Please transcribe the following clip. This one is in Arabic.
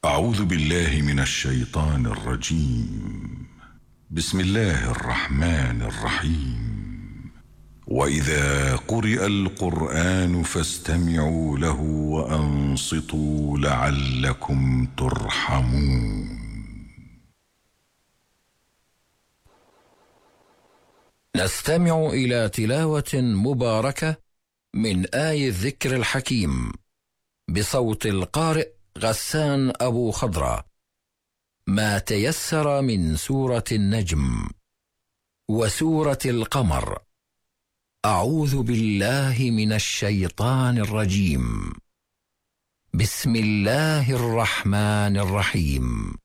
أعوذ بالله من الشيطان الرجيم. بسم الله الرحمن الرحيم. وإذا قرئ القرآن فاستمعوا له وأنصتوا لعلكم ترحمون. نستمع إلى تلاوة مباركة من آي الذكر الحكيم بصوت القارئ غسان أبو خضرة، ما تيسر من سورة النجم وسورة القمر. أعوذ بالله من الشيطان الرجيم. بسم الله الرحمن الرحيم.